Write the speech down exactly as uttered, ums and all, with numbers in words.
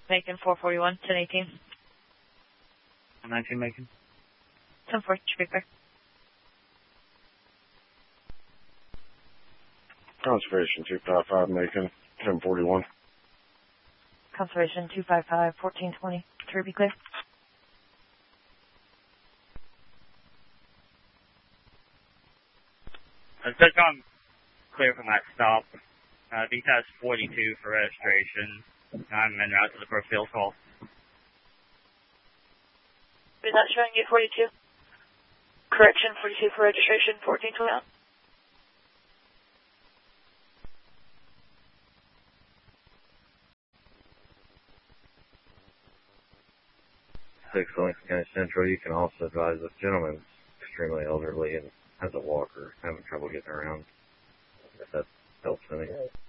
Macon four forty-one, ten eighteen. nineteen Macon. ten four, speak there. Conservation two five five Macon, ten forty-one. Conservation two five five, fourteen twenty. True, be clear. I said I'm clear from that stop. Uh, V TAS forty-two for registration. I'm en route to the Brookfield call. Is that showing you forty-two? Correction, forty-two for registration, fourteen twenty out. six Lincoln County Central, you can also advise this gentleman is extremely elderly and has a walker, having trouble getting around, if that helps any.